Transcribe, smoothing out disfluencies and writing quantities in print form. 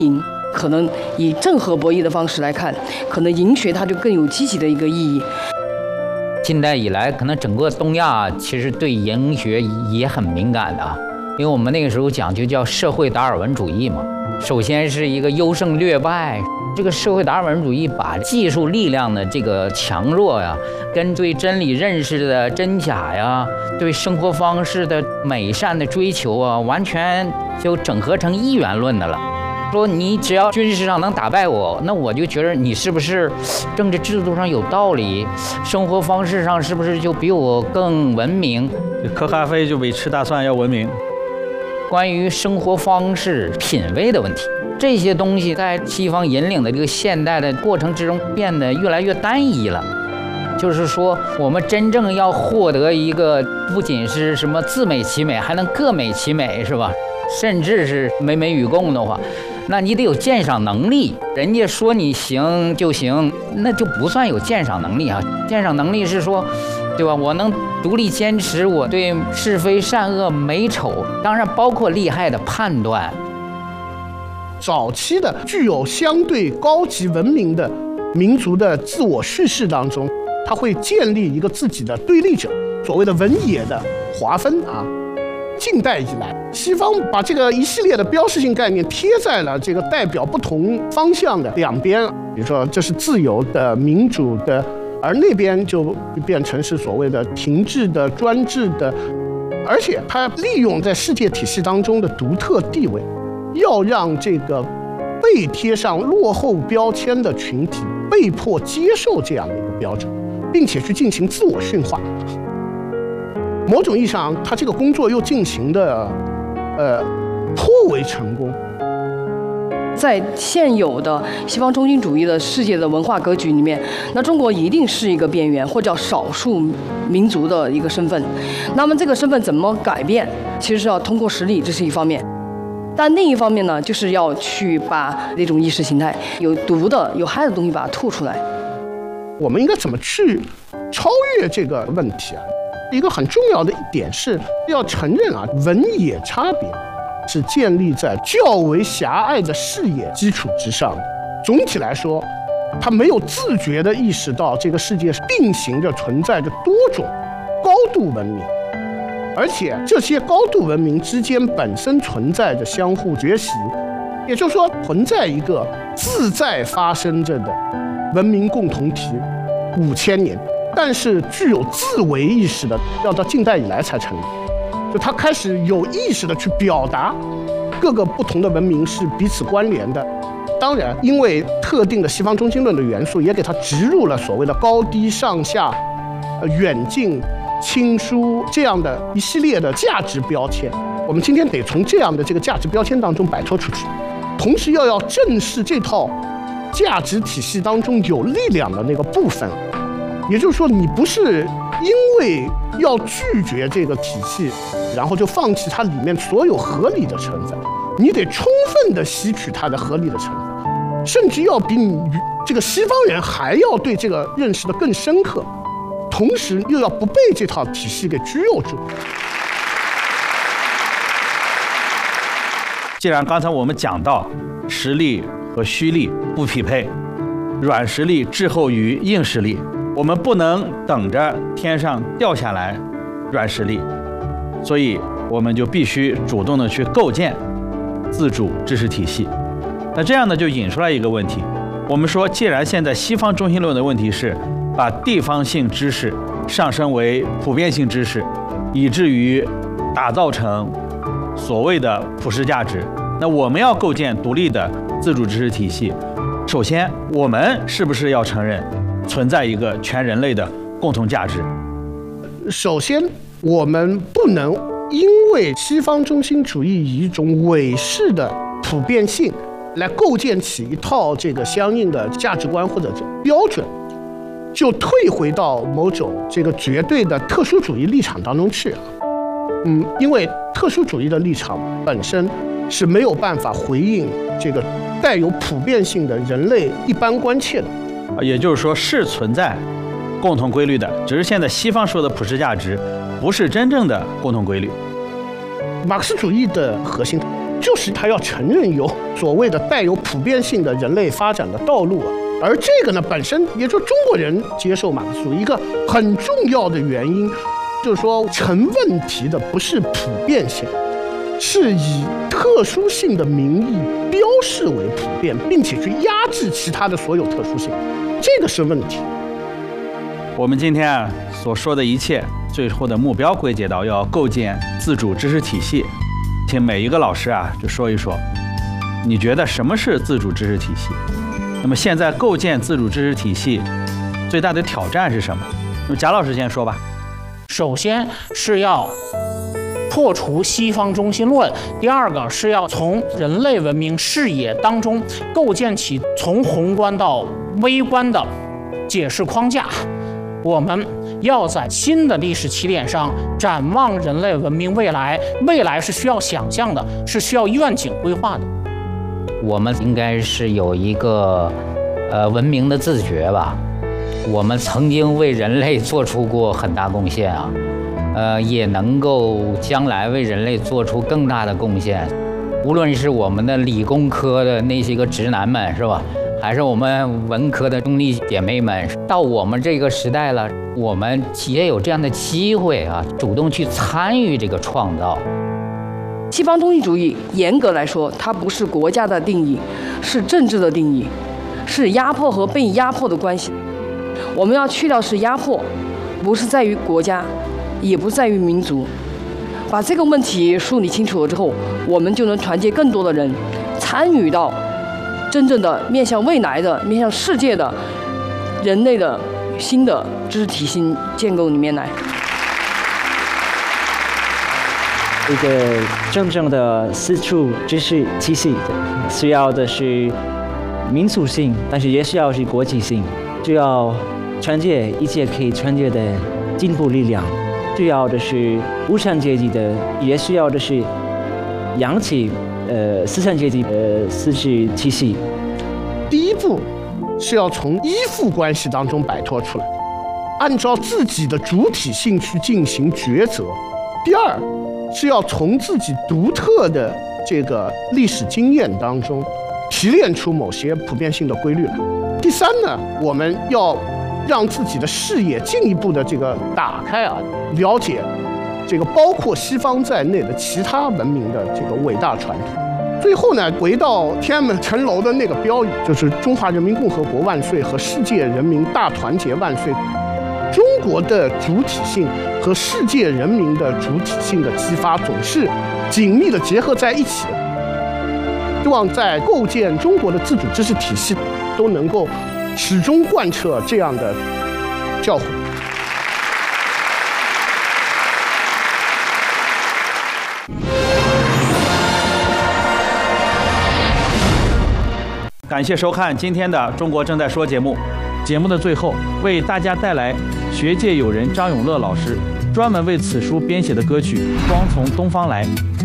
赢。可能以正和博弈的方式来看，可能赢学它就更有积极的一个意义。 近代以来，可能整个东亚其实对赢学也很敏感的，因为我们那个时候讲究叫社会达尔文主义嘛。首先是一个优胜劣败，这个社会达尔文主义把技术力量的这个强弱呀，跟对真理认识的真假呀，对生活方式的美善的追求啊，完全就整合成一元论的了。说你只要军事上能打败我，那我就觉得你是不是政治制度上有道理，生活方式上是不是就比我更文明？ 喝咖啡就比吃大蒜要文明。 关于生活方式品味的问题，这些东西在西方引领的这个现代的过程之中变得越来越单一了。就是说，我们真正要获得一个不仅是什么自美其美，还能各美其美，是吧？甚至是美美与共的话，那你得有鉴赏能力。人家说你行就行，那就不算有鉴赏能力啊。鉴赏能力是说，对吧？我能独立坚持我对是非善恶美丑，当然包括利害的判断。 早期的具有相对高级文明的民族的自我叙事当中，它会建立一个自己的对立者，所谓的文野的划分啊。近代以来，西方把这个一系列的标识性概念贴在了这个代表不同方向的两边，比如说这是自由的、民主的，而那边就变成是所谓的停滞的、专制的，而且它利用在世界体系当中的独特地位，要让这个被贴上落后标签的群体被迫接受这样的一个标准，并且去进行自我驯化。某种意义上，他这个工作又进行的，颇为成功。 在现有的西方中心主义的世界的文化格局里面，那中国一定是一个边缘或叫少数民族的一个身份。那么这个身份怎么改变，其实是要通过实力，这是一方面。但另一方面呢，就是要去把那种意识形态有毒的、有害的东西把它吐出来。 我们应该怎么去超越这个问题啊？一个很重要的一点是要承认啊，文野差别是建立在较为狭隘的视野基础之上的。总体来说，他没有自觉地意识到这个世界并行着存在着多种高度文明，而且这些高度文明之间本身存在着相互学习，也就是说，存在一个自在发生着的文明共同体5000年。但是具有自为意识的，要到近代以来才成立。就他开始有意识的去表达各个不同的文明是彼此关联的。当然，因为特定的西方中心论的元素，也给他植入了所谓的高低上下、远近、亲疏这样的一系列的价值标签。我们今天得从这样的这个价值标签当中摆脱出去，同时要正视这套价值体系当中有力量的那个部分。也就是说，你不是因为要拒绝这个体系，然后就放弃它里面所有合理的成分，你得充分的吸取它的合理的成分，甚至要比你这个西方人还要对这个认识的更深刻，同时又要不被这套体系给拘诱住。 既然刚才我们讲到实力和虚力不匹配，软实力滞后于硬实力，我们不能等着天上掉下来软实力，所以我们就必须主动的去构建自主知识体系。那这样呢，就引出来一个问题，我们说，既然现在西方中心论的问题是把地方性知识上升为普遍性知识，以至于打造成所谓的普世价值，那我们要构建独立的自主知识体系，首先我们是不是要承认存在一个全人类的共同价值？ 首先，我们不能因为西方中心主义以一种伪式的普遍性来构建起一套这个相应的价值观或者标准，就退回到某种这个绝对的特殊主义立场当中去。因为特殊主义的立场本身是没有办法回应这个带有普遍性的人类一般关切的。 也就是说，是存在共同规律的，只是现在西方说的普世价值不是真正的共同规律。 马克思主义的核心就是他要承认有所谓的带有普遍性的人类发展的道路啊。而这个呢，本身也就中国人接受马克思主义一个很重要的原因，就是说成问题的不是普遍性，是以特殊性的名义标示为普遍，并且去压制其他的所有特殊性，这个是问题。 我们今天所说的一切，最后的目标归结到要构建自主知识体系。请每一个老师就说一说，你觉得什么是自主知识体系？那么现在构建自主知识体系最大的挑战是什么？那么贾老师先说吧。 首先是要破除西方中心论，第二个是要从人类文明视野当中构建起从宏观到微观的解释框架。我们要在新的历史起点上展望人类文明未来，未来是需要想象的，是需要愿景规划的。 我们应该是有一个文明的自觉吧。我们曾经为人类做出过很大贡献也能够将来为人类做出更大的贡献。无论是我们的理工科的那些个直男们，是吧？还是我们文科的兄弟姐妹们，到我们这个时代了，我们也有这样的机会主动去参与这个创造。 西方中心主义严格来说，它不是国家的定义，是政治的定义，是压迫和被压迫的关系。我们要去掉是压迫，不是在于国家，也不在于民族。把这个问题梳理清楚了之后，我们就能团结更多的人，参与到真正的面向未来的、面向世界的人类的新的知识体系建构里面来。 一个真正的自主知识体系需要的是民族性，但是也需要是国际性，需要团结一切可以团结的进步力量，需要的是无产阶级的，也需要的是扬起资产阶级的思治体系。 第一步是要从依附关系当中摆脱出来，按照自己的主体性去进行抉择。第二是要从自己独特的这个历史经验当中提炼出某些普遍性的规律来。第三呢，我们要让自己的视野进一步的这个打开了解这个包括西方在内的其他文明的这个伟大传统。最后呢，回到天安门城楼的那个标语，就是中华人民共和国万岁和世界人民大团结万岁。中国的主体性和世界人民的主体性的激发总是紧密的结合在一起的。希望在构建中国的自主知识体系都能够始终贯彻这样的教诲。 感谢收看今天的《中国正在说》节目。节目的最后，为大家带来学界友人张永乐老师专门为此书编写的歌曲《光从东方来》。